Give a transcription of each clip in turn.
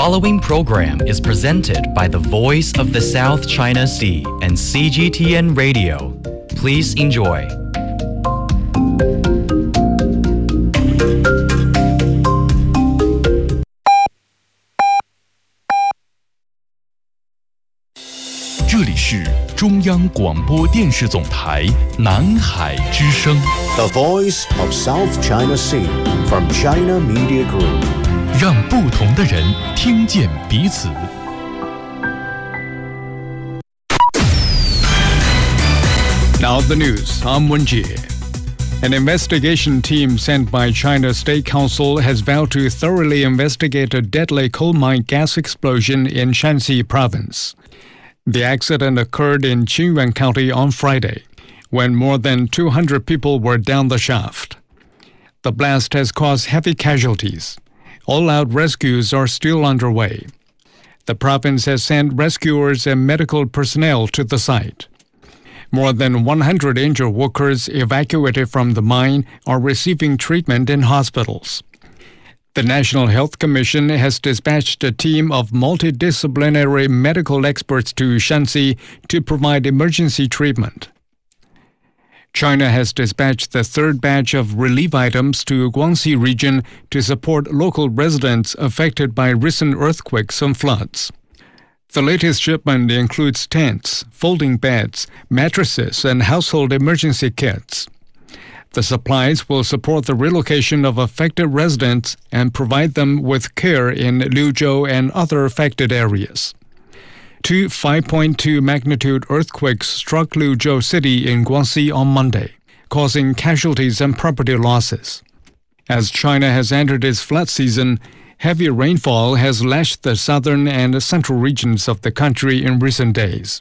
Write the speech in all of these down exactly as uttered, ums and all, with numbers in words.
following program is presented by the Voice of the South China Sea and C G T N Radio. Please enjoy. 这里是中央广播电视总台南海之声 The Voice of South China Sea from China Media Group. 让不同的人听见彼此。 Now the news. I'm Wenjie. An investigation team sent by China's State Council has vowed to thoroughly investigate a deadly coal mine gas explosion in Shanxi province. The accident occurred in Qingyuan County on Friday, when more than two hundred people were down the shaft. The blast has caused heavy casualties. All-out rescues are still underway. The province has sent rescuers and medical personnel to the site. More than one hundred injured workers evacuated from the mine are receiving treatment in hospitals. The National Health Commission has dispatched a team of multidisciplinary medical experts to Shanxi to provide emergency treatment. China has dispatched the third batch of relief items to Guangxi region to support local residents affected by recent earthquakes and floods. The latest shipment includes tents, folding beds, mattresses, and household emergency kits. The supplies will support the relocation of affected residents and provide them with care in Liuzhou and other affected areas. Two five point two magnitude earthquakes struck Liuzhou City in Guangxi on Monday, causing casualties and property losses. As China has entered its flood season, heavy rainfall has lashed the southern and central regions of the country in recent days.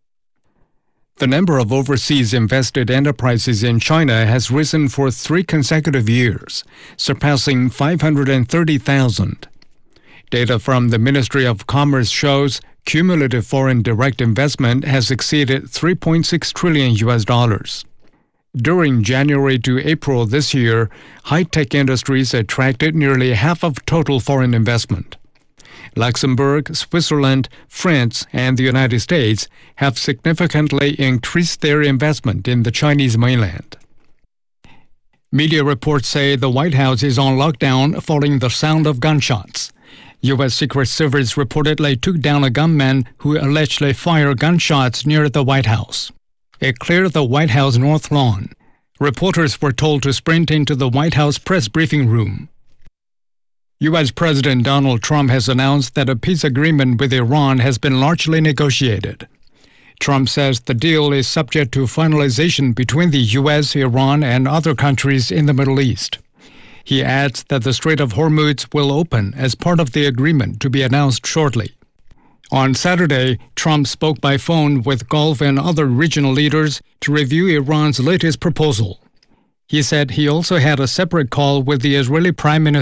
The number of overseas invested enterprises in China has risen for three consecutive years, surpassing five hundred thirty thousand. Data from the Ministry of Commerce shows cumulative foreign direct investment has exceeded three point six trillion U S dollars. During January to April this year, high-tech industries attracted nearly half of total foreign investment. Luxembourg, Switzerland, France, and the United States have significantly increased their investment in the Chinese mainland. Media reports say the White House is on lockdown following the sound of gunshots. U S Secret Service reportedly took down a gunman who allegedly fired gunshots near the White House. It cleared the White House North Lawn. Reporters were told to sprint into the White House press briefing room. U S President Donald Trump has announced that a peace agreement with Iran has been largely negotiated. Trump says the deal is subject to finalization between the U S, Iran, and other countries in the Middle East. He adds that the Strait of Hormuz will open as part of the agreement to be announced shortly. On Saturday, Trump spoke by phone with Gulf and other regional leaders to review Iran's latest proposal. He said he also had a separate call with the Israeli Prime Minister